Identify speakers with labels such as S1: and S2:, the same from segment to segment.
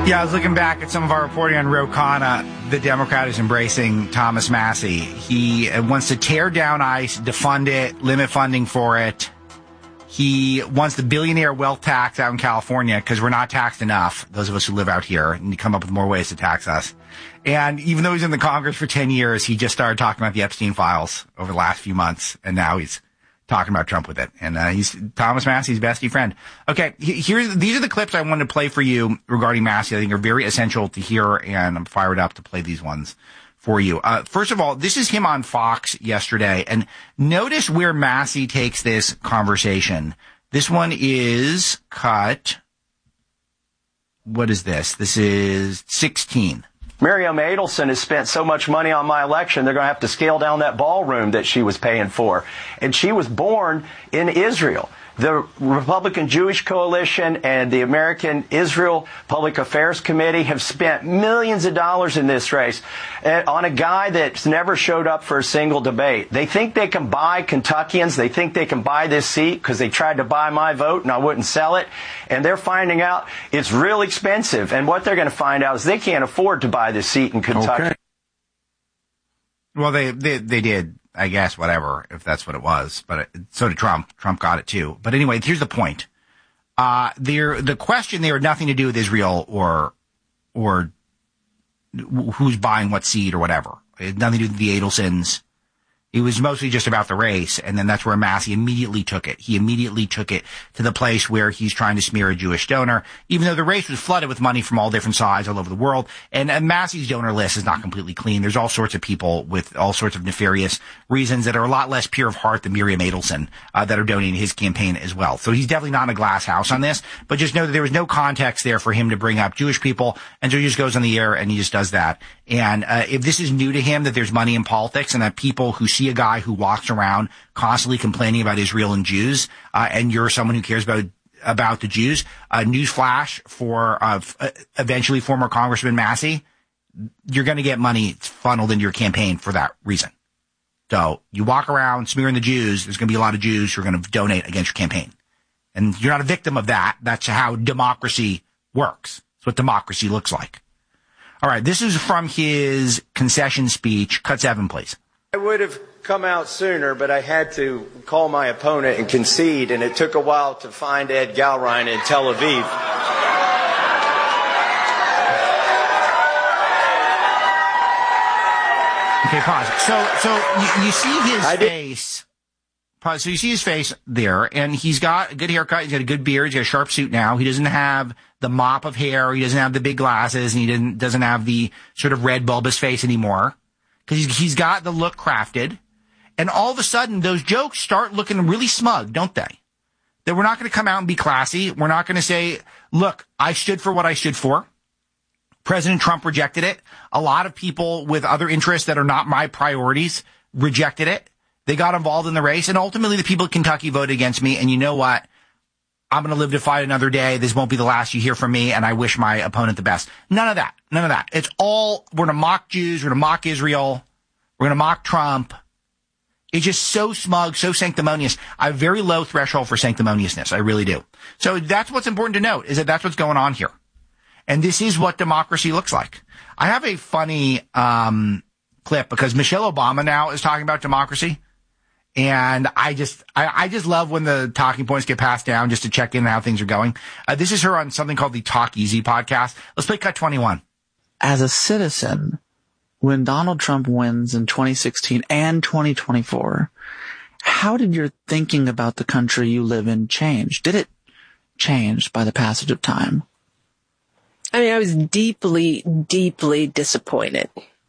S1: Yeah, I was looking back at some of our reporting on Ro Khanna. The Democrat is embracing Thomas Massie. He wants to tear down ICE, defund it, limit funding for it. He wants the billionaire wealth tax out in California because we're not taxed enough, those of us who live out here, and to come up with more ways to tax us. And even though he's in the Congress for 10 years, he just started talking about the Epstein files over the last few months, and now he's talking about Trump with it. And he's Thomas Massie's bestie friend. Okay, these are the clips I wanted to play for you regarding Massie. I think are very essential to hear, and I'm fired up to play these ones for you. First of all, this is him on Fox yesterday, and notice where Massie takes this conversation. This one is cut. What is this? This is 16.
S2: Miriam Adelson has spent so much money on my election, they're going to have to scale down that ballroom that she was paying for. And she was born in Israel. The Republican Jewish Coalition and the American Israel Public Affairs Committee have spent millions of dollars in this race on a guy that's never showed up for a single debate. They think they can buy Kentuckians. They think they can buy this seat because they tried to buy my vote and I wouldn't sell it. And they're finding out it's real expensive. And what they're going to find out is they can't afford to buy this seat in Kentucky.
S1: Okay. Well, they did. I guess, whatever, if that's what it was. But so did Trump. Trump got it, too. But anyway, here's the point. The question there had nothing to do with Israel or who's buying what seat or whatever. It had nothing to do with the Adelsons. It was mostly just about the race, and then that's where Massie immediately took it. He immediately took it to the place where he's trying to smear a Jewish donor, even though the race was flooded with money from all different sides all over the world. And Massie's donor list is not completely clean. There's all sorts of people with all sorts of nefarious reasons that are a lot less pure of heart than Miriam Adelson that are donating his campaign as well. So he's definitely not in a glass house on this, but just know that there was no context there for him to bring up Jewish people, and so he just goes on the air and he just does that. And if this is new to him, that there's money in politics and that people who see a guy who walks around constantly complaining about Israel and Jews, and you're someone who cares about the Jews, newsflash for eventually former Congressman Massie, you're going to get money funneled into your campaign for that reason. So you walk around smearing the Jews, there's going to be a lot of Jews who are going to donate against your campaign. And you're not a victim of that. That's how democracy works. That's what democracy looks like. All right, this is from his concession speech. Cut 7, please.
S2: I would have come out sooner, but I had to call my opponent and concede, and it took a while to find Ed Galrein in Tel Aviv.
S1: Okay, pause. So you see his face. Pause. So you see his face there, and he's got a good haircut. He's got a good beard. He's got a sharp suit now. He doesn't have the mop of hair. He doesn't have the big glasses, and he doesn't have the sort of red bulbous face anymore. Because he's got the look crafted. And all of a sudden, those jokes start looking really smug, don't they? That we're not going to come out and be classy. We're not going to say, look, I stood for what I stood for. President Trump rejected it. A lot of people with other interests that are not my priorities rejected it. They got involved in the race. And ultimately, the people of Kentucky voted against me. And you know what? I'm going to live to fight another day. This won't be the last you hear from me. And I wish my opponent the best. None of that. None of that. It's all, we're going to mock Jews. We're going to mock Israel. We're going to mock Trump. It's just so smug, so sanctimonious. I have very low threshold for sanctimoniousness. I really do. So that's what's important to note, is that that's what's going on here. And this is what democracy looks like. I have a funny clip because Michelle Obama now is talking about democracy. And I just love when the talking points get passed down just to check in on how things are going. This is her on something called the Talk Easy podcast. Let's play cut 21.
S3: As a citizen, when Donald Trump wins in 2016 and 2024, how did your thinking about the country you live in change? Did it change by the passage of time?
S4: I mean, I was deeply, deeply disappointed.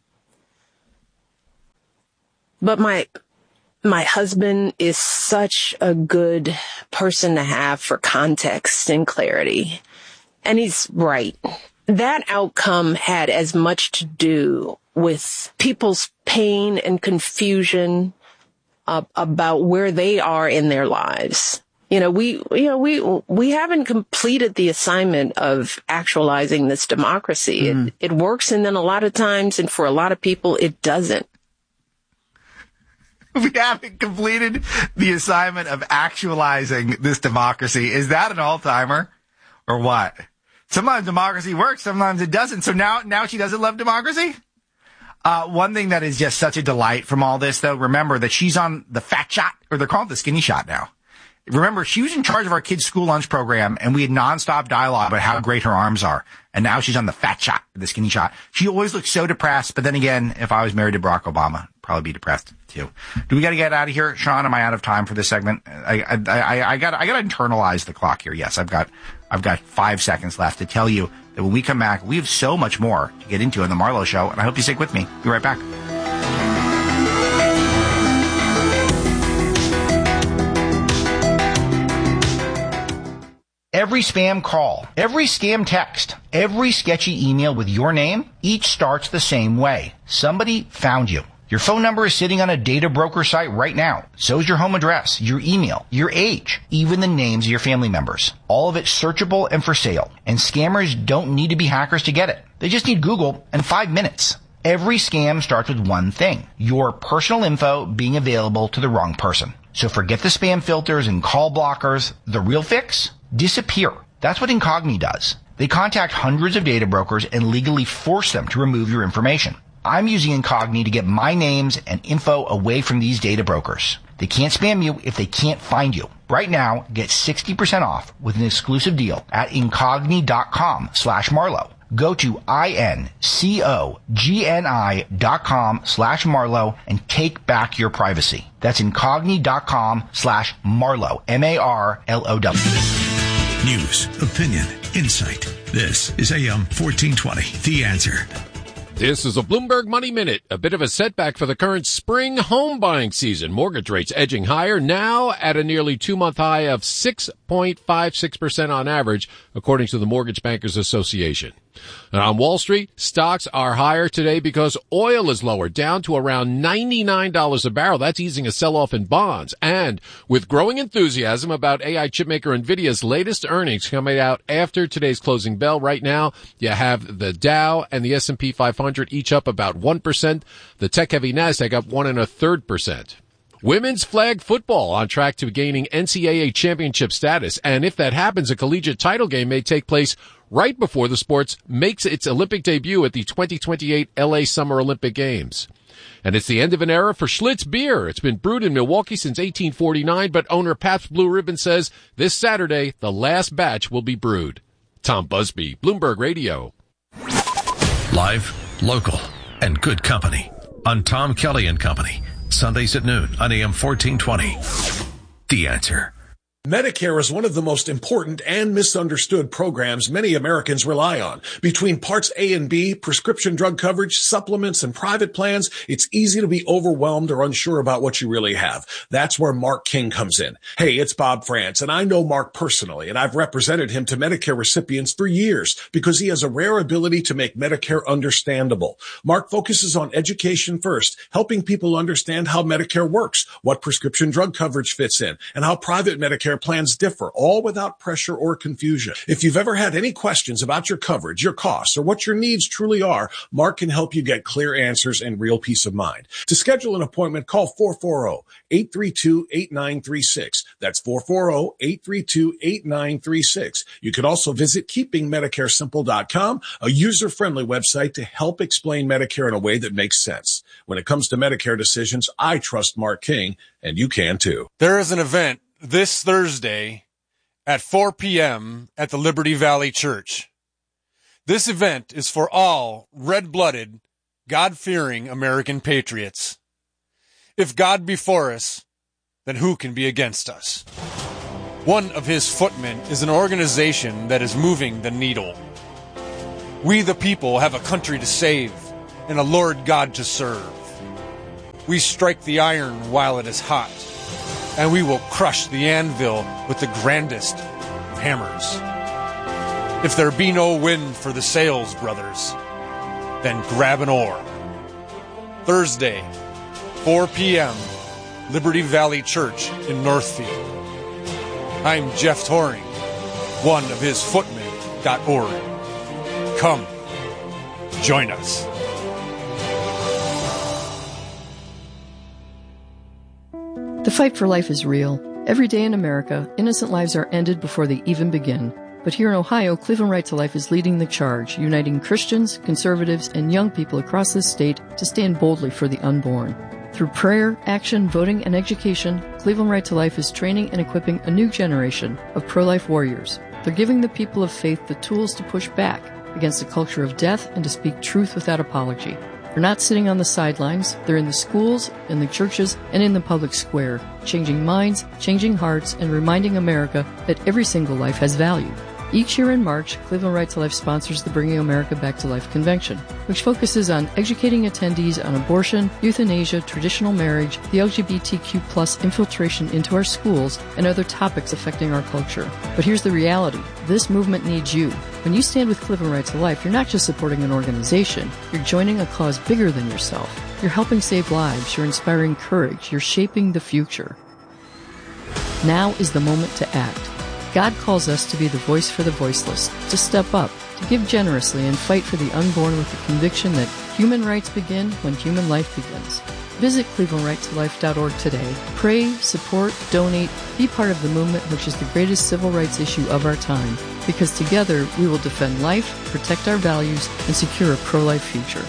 S4: But my husband is such a good person to have for context and clarity. And he's right. That outcome had as much to do with people's pain and confusion about where they are in their lives. We haven't completed the assignment of actualizing this democracy. It works, and then a lot of times, and for a lot of people, it doesn't.
S1: We haven't completed the assignment of actualizing this democracy. Is that an all-timer or what? Sometimes democracy works, sometimes it doesn't. So now she doesn't love democracy? One thing that is just such a delight from all this, though, remember that she's on the fat shot, or they're called the skinny shot now. Remember, she was in charge of our kids' school lunch program, and we had nonstop dialogue about how great her arms are. And now she's on the fat shot, the skinny shot. She always looks so depressed, but then again, if I was married to Barack Obama, I'd probably be depressed too. Do we got to get out of here, Sean? Am I out of time for this segment? I got to internalize the clock here. Yes, I've got 5 seconds left to tell you that when we come back, we have so much more to get into on the Marlo Show, and I hope you stick with me. Be right back. Every spam call, every scam text, every sketchy email with your name, each starts the same way. Somebody found you. Your phone number is sitting on a data broker site right now. So is your home address, your email, your age, even the names of your family members. All of it searchable and for sale. And scammers don't need to be hackers to get it. They just need Google and 5 minutes. Every scam starts with one thing: your personal info being available to the wrong person. So forget the spam filters and call blockers. The real fix? Disappear. That's what Incogni does. They contact hundreds of data brokers and legally force them to remove your information. I'm using Incogni to get my names and info away from these data brokers. They can't spam you if they can't find you. Right now, get 60% off with an exclusive deal at Incogni.com/Marlo. Go to INCOGNI.com/Marlo and take back your privacy. That's Incogni.com/Marlo. MARLOW.
S5: News, opinion, insight. This is AM 1420, The Answer.
S6: This is a Bloomberg Money Minute. A bit of a setback for the current spring home buying season. Mortgage rates edging higher, now at a nearly 2-month high of 6.56% on average, according to the Mortgage Bankers Association. And on Wall Street, stocks are higher today because oil is lower, down to around $99 a barrel. That's easing a sell-off in bonds. And with growing enthusiasm about AI chipmaker NVIDIA's latest earnings coming out after today's closing bell, right now you have the Dow and the S&P 500 each up about 1%. The tech-heavy NASDAQ up 1.33%. Women's flag football on track to gaining NCAA championship status. And if that happens, a collegiate title game may take place right before the sport makes its Olympic debut at the 2028 LA Summer Olympic Games. And it's the end of an era for Schlitz beer. It's been brewed in Milwaukee since 1849, but owner Pabst Blue Ribbon says this Saturday, the last batch will be brewed. Tom Busby, Bloomberg Radio.
S5: Live, local, and good company on Tom Kelly and Company. Sundays at noon on AM 1420. The Answer.
S7: Medicare is one of the most important and misunderstood programs many Americans rely on. Between Parts A and B, prescription drug coverage, supplements, and private plans, it's easy to be overwhelmed or unsure about what you really have. That's where Mark King comes in. Hey, it's Bob France, and I know Mark personally, and I've represented him to Medicare recipients for years because he has a rare ability to make Medicare understandable. Mark focuses on education first, helping people understand how Medicare works, what prescription drug coverage fits in, and how private Medicare plans differ, all without pressure or confusion. If you've ever had any questions about your coverage, your costs, or what your needs truly are, Mark can help you get clear answers and real peace of mind. To schedule an appointment, call 440-832-8936. That's 440-832-8936. You can also visit keepingmedicaresimple.com, a user-friendly website to help explain Medicare in a way that makes sense. When it comes to Medicare decisions, I trust Mark King, and you can too.
S8: There is an event this Thursday at 4 p.m. at the Liberty Valley Church. This event is for all red-blooded, God-fearing American patriots. If God be for us, then who can be against us? One of his footmen is an organization that is moving the needle. We the people have a country to save and a Lord God to serve. We strike the iron while it is hot, and we will crush the anvil with the grandest of hammers. If there be no wind for the sails, brothers, then grab an oar. Thursday, 4 p.m., Liberty Valley Church in Northfield. I'm Jeff Toring, one of his footmen.org. Come, join us.
S9: The fight for life is real. Every day in America, innocent lives are ended before they even begin. But here in Ohio, Cleveland Right to Life is leading the charge, uniting Christians, conservatives, and young people across this state to stand boldly for the unborn. Through prayer, action, voting, and education, Cleveland Right to Life is training and equipping a new generation of pro-life warriors. They're giving the people of faith the tools to push back against the culture of death and to speak truth without apology. They're not sitting on the sidelines. They're in the schools, in the churches, and in the public square, changing minds, changing hearts, and reminding America that every single life has value. Each year in March, Cleveland Right to Life sponsors the Bringing America Back to Life convention, which focuses on educating attendees on abortion, euthanasia, traditional marriage, the LGBTQ+ infiltration into our schools, and other topics affecting our culture. But here's the reality. This movement needs you. When you stand with Cleveland Right to Life, you're not just supporting an organization. You're joining a cause bigger than yourself. You're helping save lives. You're inspiring courage. You're shaping the future. Now is the moment to act. God calls us to be the voice for the voiceless, to step up, to give generously and fight for the unborn with the conviction that human rights begin when human life begins. Visit ClevelandRightToLife.org today. Pray, support, donate, be part of the movement which is the greatest civil rights issue of our time, because together we will defend life, protect our values, and secure a pro-life future.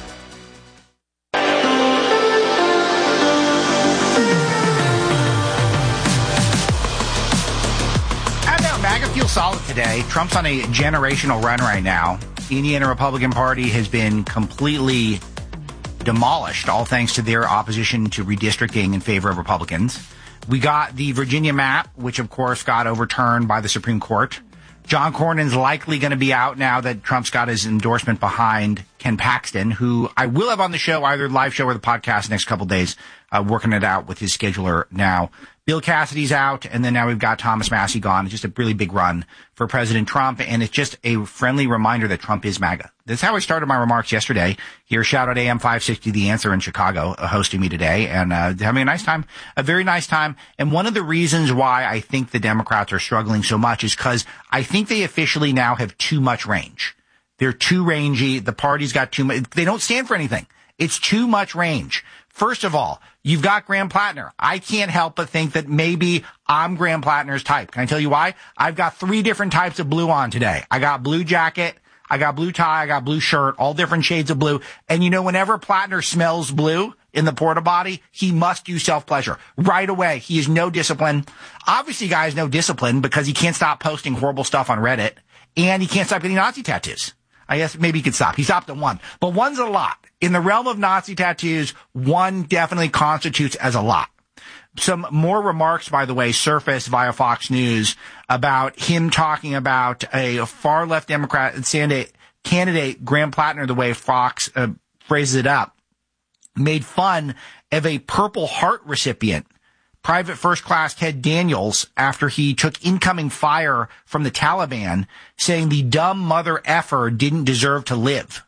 S1: Feels solid today. Trump's on a generational run right now. The Indiana Republican Party has been completely demolished, all thanks to their opposition to redistricting in favor of Republicans. We got the Virginia map, which of course got overturned by the Supreme Court. John Cornyn's likely going to be out now that Trump's got his endorsement behind Ken Paxton, who I will have on the show, either live show or the podcast next couple days, working it out with his scheduler now. Bill Cassidy's out, and then now we've got Thomas Massie gone. It's just a really big run for President Trump, and it's just a friendly reminder that Trump is MAGA. That's how I started my remarks yesterday. Here, shout out AM 560 The Answer in Chicago, hosting me today, and having a nice time, a very nice time. And one of the reasons why I think the Democrats are struggling so much is because I think they officially now have too much range. They're too rangy. The party's got too much. They don't stand for anything. It's too much range. First of all, you've got Graham Plattner. I can't help but think that maybe I'm Graham Plattner's type. Can I tell you why? I've got 3 different types of blue on today. I got blue jacket, I got blue tie, I got blue shirt, all different shades of blue. And you know, whenever Plattner smells blue in the porta potty, he must do self-pleasure. Right away. He has no discipline. Obviously, guys, no discipline because he can't stop posting horrible stuff on Reddit. And he can't stop getting Nazi tattoos. I guess maybe he could stop. He stopped at 1. But 1's a lot. In the realm of Nazi tattoos, 1 definitely constitutes as a lot. Some more remarks, by the way, surfaced via Fox News about him talking about a far left Democrat candidate, Graham Plattner, the way Fox phrases it up, made fun of a Purple Heart recipient, Private First Class Ted Daniels, after he took incoming fire from the Taliban, saying the dumb mother effer didn't deserve to live.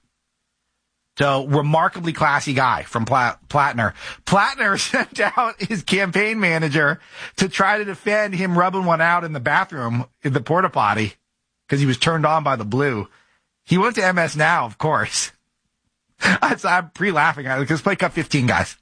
S1: So, remarkably classy guy from Plattner. Plattner sent out his campaign manager to try to defend him rubbing one out in the bathroom in the porta potty because he was turned on by the blue. He went to MS Now, of course. I'm pre-laughing at it because play cut 15, guys.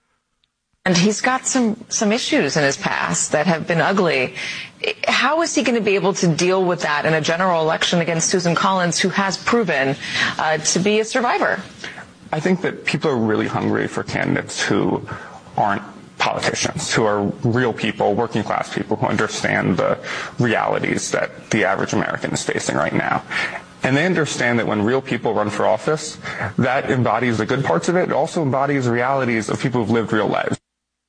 S10: And he's got some issues in his past that have been ugly. How is he going to be able to deal with that in a general election against Susan Collins, who has proven to be a survivor?
S11: I think that people are really hungry for candidates who aren't politicians, who are real people, working class people who understand the realities that the average American is facing right now. And they understand that when real people run for office, that embodies the good parts of it. It also embodies realities of people who've lived real lives.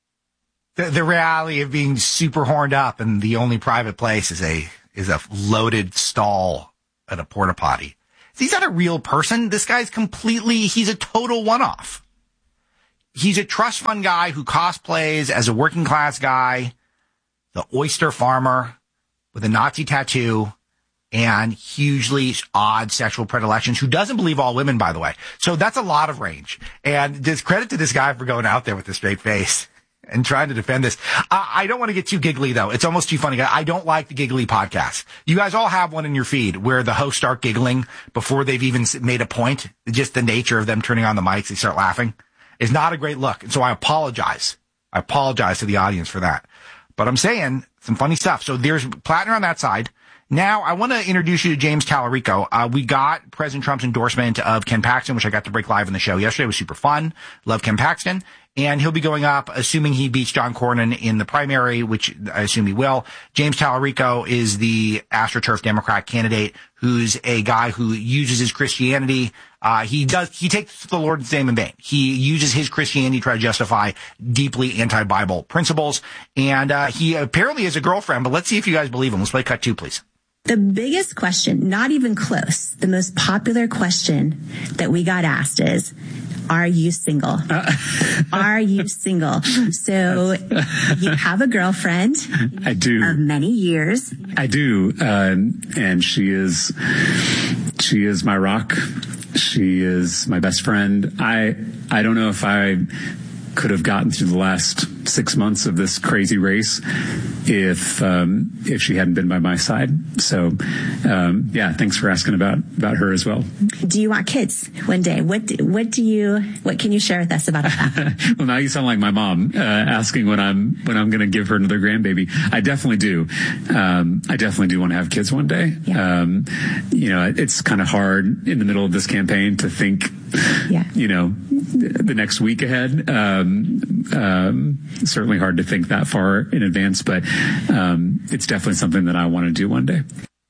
S1: The reality of being super horned up and the only private place is a loaded stall at a porta potty. He's not a real person. This guy's he's a total one-off. He's a trust fund guy who cosplays as a working class guy, the oyster farmer with a Nazi tattoo and hugely odd sexual predilections, who doesn't believe all women, by the way. So that's a lot of range. And just credit to this guy for going out there with a straight face and trying to defend this. I don't want to get too giggly, though. It's almost too funny. I don't like the giggly podcast. You guys all have one in your feed where the hosts start giggling before they've even made a point. Just the nature of them turning on the mics, they start laughing. Is not a great look. And so I apologize. I apologize to the audience for that. But I'm saying some funny stuff. So there's Plattner on that side. Now, I want to introduce you to James Tallarico. We got President Trump's endorsement of Ken Paxton, which I got to break live on the show yesterday. It was super fun. Love Ken Paxton. And he'll be going up, assuming he beats John Cornyn in the primary, which I assume he will. James Tallarico is the AstroTurf Democrat candidate who's a guy who uses his Christianity. He takes the Lord's name in vain. He uses his Christianity to try to justify deeply anti-Bible principles. And he apparently has a girlfriend, but let's see if you guys believe him. Let's play cut 2, please.
S12: The biggest question, not even close, the most popular question that we got asked is, are you single? Are you single? So you have a girlfriend.
S13: I do.
S12: Of many years.
S13: I do. And she is my rock. She is my best friend. I don't know if I could have gotten through the last 6 months of this crazy race if she hadn't been by my side. So, yeah, thanks for asking about her as well.
S12: Do you want kids one day? What can you share with us about that?
S13: Well, now you sound like my mom, asking when I'm going to give her another grandbaby. I definitely do. I definitely do want to have kids one day. Yeah. It's kind of hard in the middle of this campaign to think, the next week ahead. Certainly hard to think that far in advance, but it's definitely something that I want to do one day.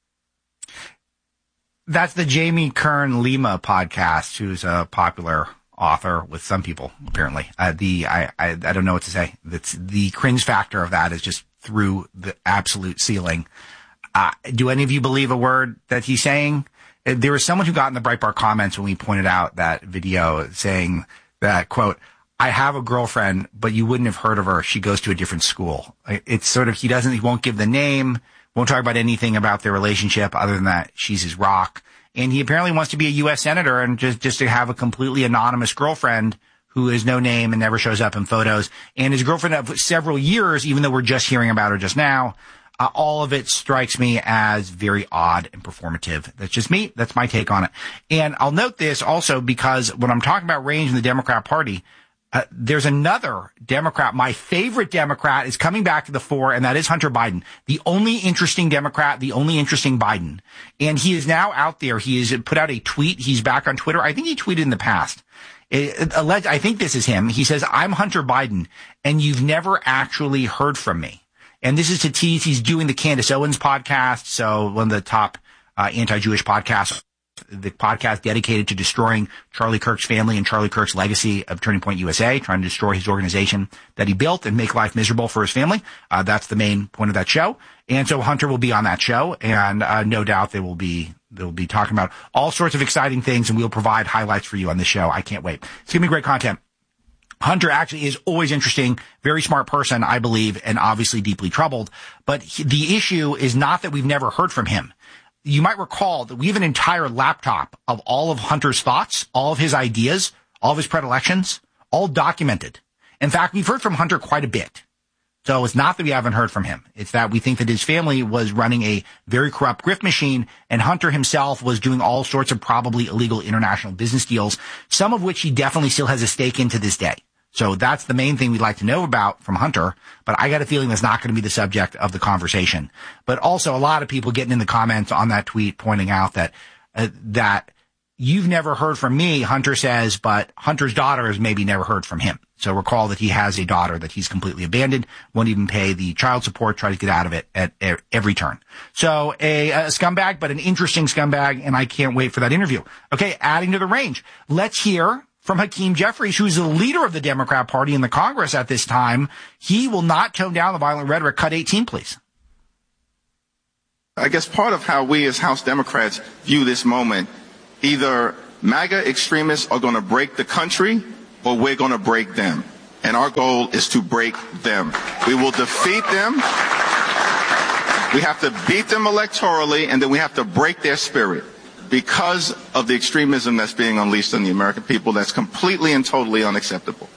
S1: That's the Jamie Kern Lima podcast, who's a popular author with some people, apparently. I don't know what to say. That's the cringe factor of that is just through the absolute ceiling. Do any of you believe a word that he's saying? There was someone who got in the Breitbart comments when we pointed out that video saying that, quote, I have a girlfriend, but you wouldn't have heard of her. She goes to a different school. It's sort of, he won't give the name, won't talk about anything about their relationship other than that she's his rock. And he apparently wants to be a U.S. senator and just to have a completely anonymous girlfriend who is no name and never shows up in photos. And his girlfriend of several years, even though we're just hearing about her just now, all of it strikes me as very odd and performative. That's just me. That's my take on it. And I'll note this also because when I'm talking about range in the Democrat Party, there's another Democrat. My favorite Democrat is coming back to the fore, and that is Hunter Biden. The only interesting Democrat, the only interesting Biden. And he is now out there. He has put out a tweet. He's back on Twitter. I think he tweeted in the past. I think this is him. He says, I'm Hunter Biden, and you've never actually heard from me. And this is to tease. He's doing the Candace Owens podcast, so one of the top anti-Jewish podcasts, the podcast dedicated to destroying Charlie Kirk's family and Charlie Kirk's legacy of Turning Point USA, trying to destroy his organization that he built and make life miserable for his family. That's the main point of that show. And so Hunter will be on that show, and no doubt they'll be talking about all sorts of exciting things, and we'll provide highlights for you on this show. I can't wait. It's going to be great content. Hunter actually is always interesting, very smart person, I believe, and obviously deeply troubled. But the issue is not that we've never heard from him. You might recall that we have an entire laptop of all of Hunter's thoughts, all of his ideas, all of his predilections, all documented. In fact, we've heard from Hunter quite a bit. So it's not that we haven't heard from him. It's that we think that his family was running a very corrupt grift machine, and Hunter himself was doing all sorts of probably illegal international business deals, some of which he definitely still has a stake in to this day. So that's the main thing we'd like to know about from Hunter, but I got a feeling that's not going to be the subject of the conversation. But also a lot of people getting in the comments on that tweet pointing out that that you've never heard from me, Hunter says, but Hunter's daughter has maybe never heard from him. So recall that he has a daughter that he's completely abandoned, won't even pay the child support, try to get out of it at every turn. So a scumbag, but an interesting scumbag, and I can't wait for that interview. Okay, adding to the range. Let's hear from Hakeem Jeffries, who's the leader of the Democrat Party in the Congress at this time. He will not tone down the violent rhetoric. Cut 18, please.
S14: I guess part of how we as House Democrats view this moment, either MAGA extremists are going to break the country or we're going to break them. And our goal is to break them. We will defeat them. We have to beat them electorally, and then we have to break their spirit. Because of the extremism that's being unleashed on the American people, that's completely and totally unacceptable.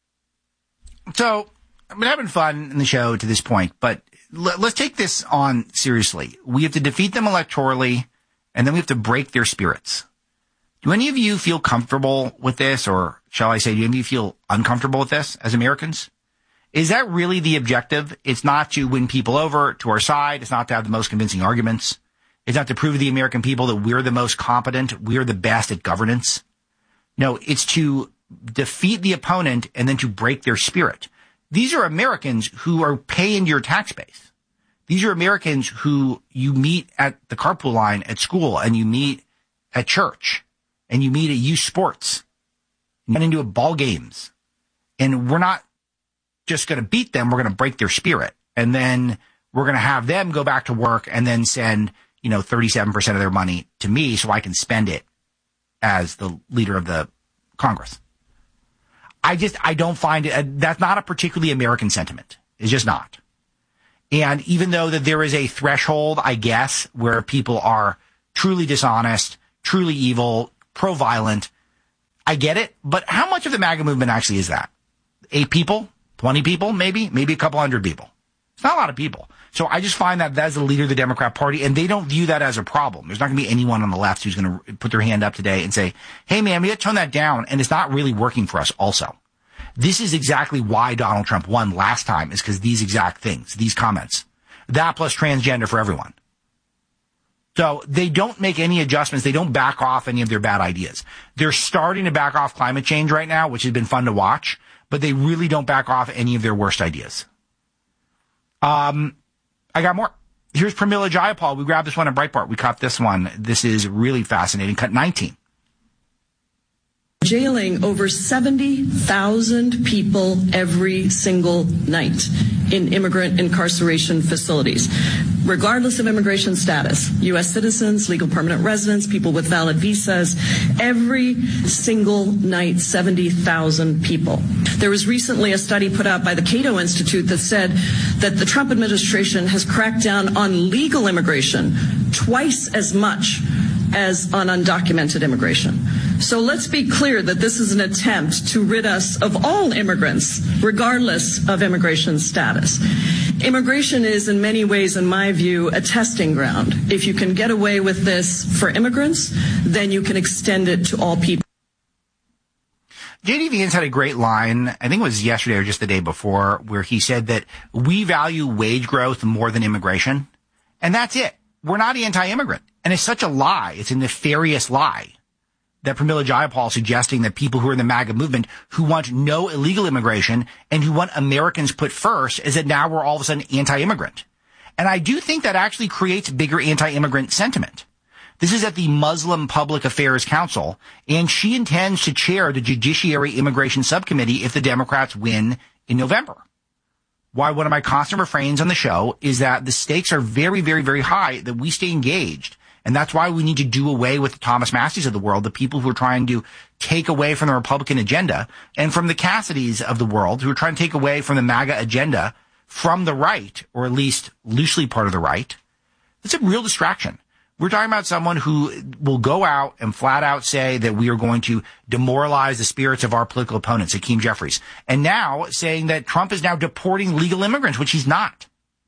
S1: So, I've been having fun in the show to this point, but let's take this on seriously. We have to defeat them electorally, and then we have to break their spirits. Do any of you feel comfortable with this, or shall I say, do any of you feel uncomfortable with this as Americans? Is that really the objective? It's not to win people over to our side. It's not to have the most convincing arguments. It's not to prove to the American people that we're the most competent, we're the best at governance. No, it's to defeat the opponent and then to break their spirit. These are Americans who are paying your tax base. These are Americans who you meet at the carpool line at school, and you meet at church, and you meet at youth sports, and get into ball games. And we're not just going to beat them, we're going to break their spirit. And then we're going to have them go back to work and then send, 37% of their money to me so I can spend it as the leader of the Congress. I don't find it, that's not a particularly American sentiment. It's just not. And even though that there is a threshold, I guess, where people are truly dishonest, truly evil, pro-violent, I get it. But how much of the MAGA movement actually is that? 8 people? 20 people? Maybe a couple hundred people. It's not a lot of people. So I just find that that's the leader of the Democrat Party, and they don't view that as a problem. There's not going to be anyone on the left who's going to put their hand up today and say, hey, man, we got to tone that down, and it's not really working for us also. This is exactly why Donald Trump won last time, is because these exact things, these comments. That plus transgender for everyone. So they don't make any adjustments. They don't back off any of their bad ideas. They're starting to back off climate change right now, which has been fun to watch, but they really don't back off any of their worst ideas. I got more. Here's Pramila Jayapal. We grabbed this one at Breitbart. We caught this one. This is really fascinating. Cut 19.
S15: Jailing over 70,000 people every single night in immigrant incarceration facilities, regardless of immigration status. U.S. citizens, legal permanent residents, people with valid visas, every single night, 70,000 people. There was recently a study put out by the Cato Institute that said that the Trump administration has cracked down on legal immigration twice as much as on undocumented immigration. So let's be clear that this is an attempt to rid us of all immigrants, regardless of immigration status. Immigration is in many ways, in my view, a testing ground. If you can get away with this for immigrants, then you can extend it to all people.
S1: J.D. Vance had a great line, I think it was yesterday or just the day before, where he said that we value wage growth more than immigration. And that's it. We're not anti-immigrant. And it's such a lie. It's a nefarious lie that Pramila Jayapal suggesting that people who are in the MAGA movement who want no illegal immigration and who want Americans put first is that now we're all of a sudden anti-immigrant. And I do think that actually creates bigger anti-immigrant sentiment. This is at the Muslim Public Affairs Council, and she intends to chair the Judiciary Immigration Subcommittee if the Democrats win in November. Why one of my constant refrains on the show is that the stakes are very, very, very high, that we stay engaged. And that's why we need to do away with the Thomas Massie's of the world, the people who are trying to take away from the Republican agenda, and from the Cassidys of the world who are trying to take away from the MAGA agenda from the right, or at least loosely part of the right. It's a real distraction. We're talking about someone who will go out and flat out say that we are going to demoralize the spirits of our political opponents, Hakeem Jeffries, and now saying that Trump is now deporting legal immigrants, which he's not.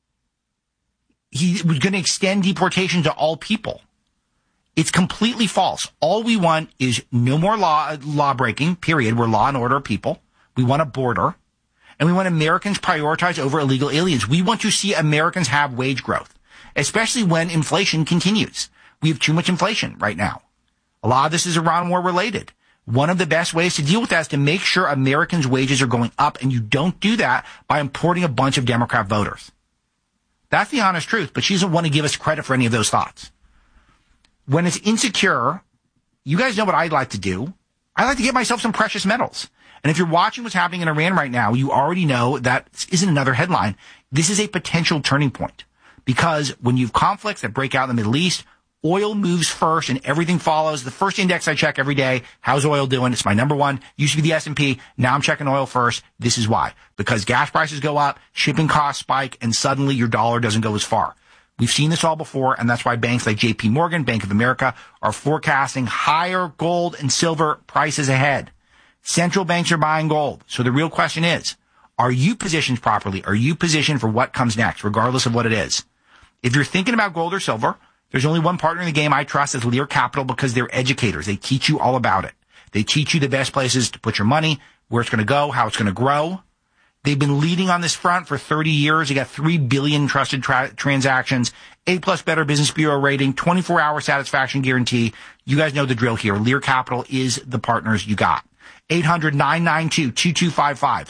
S1: He was going to extend deportation to all people. It's completely false. All we want is no more law breaking, period. We're law and order people. We want a border. And we want Americans prioritized over illegal aliens. We want to see Americans have wage growth, especially when inflation continues. We have too much inflation right now. A lot of this is Iran war related. One of the best ways to deal with that is to make sure Americans' wages are going up, and you don't do that by importing a bunch of Democrat voters. That's the honest truth, but she doesn't want to give us credit for any of those thoughts. When it's insecure, you guys know what I like to do. I like to get myself some precious metals. And if you're watching what's happening in Iran right now, you already know that isn't another headline. This is a potential turning point. Because when you have conflicts that break out in the Middle East, oil moves first and everything follows. The first index I check every day, how's oil doing? It's my number one. Used to be the S&P. Now I'm checking oil first. This is why. Because gas prices go up, shipping costs spike, and suddenly your dollar doesn't go as far. We've seen this all before, and that's why banks like JP Morgan, Bank of America, are forecasting higher gold and silver prices ahead. Central banks are buying gold. So the real question is, are you positioned properly? Are you positioned for what comes next, regardless of what it is? If you're thinking about gold or silver, there's only one partner in the game I trust is Lear Capital, because they're educators. They teach you all about it. They teach you the best places to put your money, where it's going to go, how it's going to grow. They've been leading on this front for 30 years. They got 3 billion trusted transactions, A+ Better Business Bureau rating, 24-hour satisfaction guarantee. You guys know the drill here. Lear Capital is the partners you got. 800-992-2255.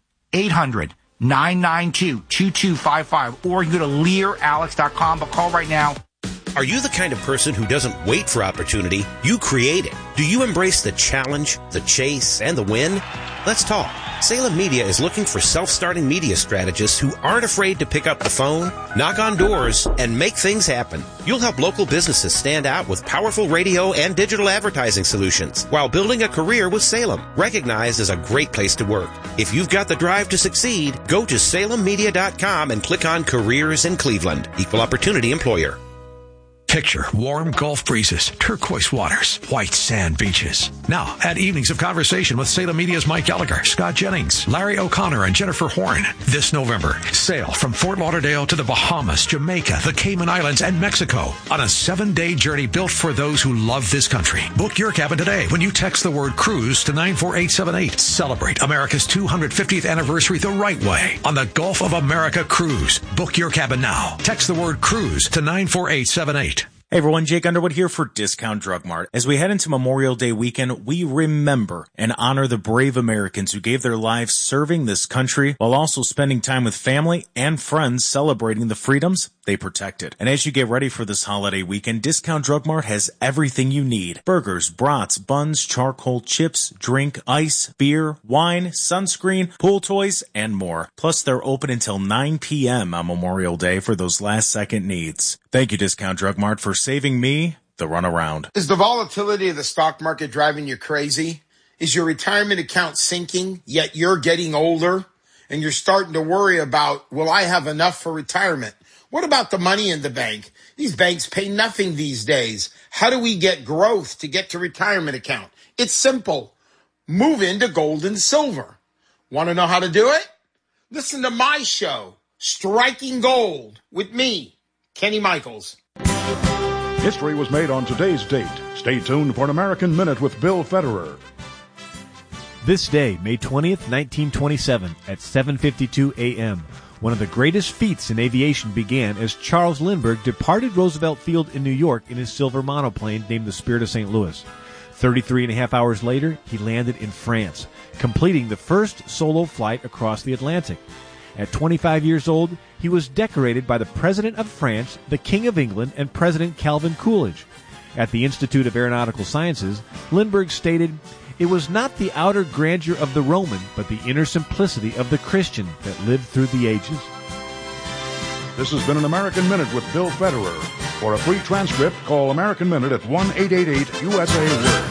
S1: 800-992-2255. Or you go to LearAlex.com, but call right now.
S16: Are you the kind of person who doesn't wait for opportunity? You create it. Do you embrace the challenge, the chase, and the win? Let's talk. Salem Media is looking for self-starting media strategists who aren't afraid to pick up the phone, knock on doors, and make things happen. You'll help local businesses stand out with powerful radio and digital advertising solutions while building a career with Salem, recognized as a great place to work. If you've got the drive to succeed, go to salemmedia.com and click on Careers in Cleveland. Equal Opportunity Employer.
S17: Picture warm Gulf breezes, turquoise waters, white sand beaches. Now, add evenings of conversation with Salem Media's Mike Gallagher, Scott Jennings, Larry O'Connor, and Jennifer Horn. This November, sail from Fort Lauderdale to the Bahamas, Jamaica, the Cayman Islands, and Mexico on a 7-day journey built for those who love this country. Book your cabin today when you text the word cruise to 94878. Celebrate America's 250th anniversary the right way on the Gulf of America Cruise. Book your cabin now. Text the word cruise to 94878.
S18: Hey everyone, Jake Underwood here for Discount Drug Mart. As we head into Memorial Day weekend, we remember and honor the brave Americans who gave their lives serving this country while also spending time with family and friends celebrating the freedoms they protected. And as you get ready for this holiday weekend, Discount Drug Mart has everything you need. Burgers, brats, buns, charcoal, chips, drink, ice, beer, wine, sunscreen, pool toys, and more. Plus, they're open until 9 p.m. on Memorial Day for those last-second needs. Thank you, Discount Drug Mart, for saving me the runaround.
S19: Is the volatility of the stock market driving you crazy? Is your retirement account sinking, yet you're getting older? And you're starting to worry about, will I have enough for retirement? What about the money in the bank? These banks pay nothing these days. How do we get growth to get to retirement account? It's simple. Move into gold and silver. Want to know how to do it? Listen to my show, Striking Gold, with me, Kenny Michaels.
S20: History was made on today's date. Stay tuned for an American Minute with Bill Federer.
S21: This day, May 20th, 1927, at 7:52 a.m., one of the greatest feats in aviation began as Charles Lindbergh departed Roosevelt Field in New York in his silver monoplane named the Spirit of St. Louis. 33 and a half hours later, he landed in France, completing the first solo flight across the Atlantic. At 25 years old, he was decorated by the President of France, the King of England, and President Calvin Coolidge. At the Institute of Aeronautical Sciences, Lindbergh stated, "It was not the outer grandeur of the Roman, but the inner simplicity of the Christian that lived through the ages."
S20: This has been an American Minute with Bill Federer. For a free transcript, call American Minute at 1-888-USA-WORD.